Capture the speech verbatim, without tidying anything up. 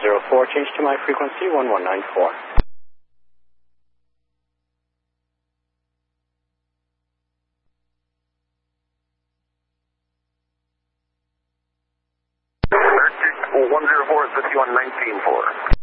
zero four, change to my frequency one one nine four. one zero four is fifty-one nineteen four.